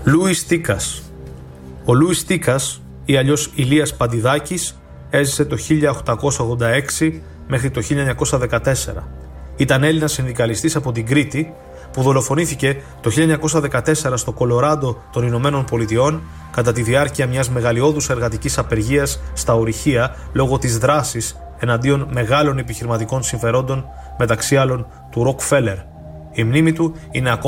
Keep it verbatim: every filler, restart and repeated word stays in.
Λούις Τίκας. Ο Λούις Τίκας, ή αλλιώς Ηλίας Παντιδάκης, έζησε το χίλια οκτακόσια ογδόντα έξι μέχρι το χίλια εννιακόσια δεκατέσσερα. Ήταν Έλληνας συνδικαλιστής από την Κρήτη που δολοφονήθηκε το χίλια εννιακόσια δεκατέσσερα στο Κολοράντο των Ηνωμένων Πολιτειών κατά τη διάρκεια μιας μεγαλειώδους εργατικής απεργίας στα ορυχεία λόγω της δράσης εναντίον μεγάλων επιχειρηματικών συμφερόντων, μεταξύ άλλων του Ροκφέλερ. Η μνήμη του είναι ακόμα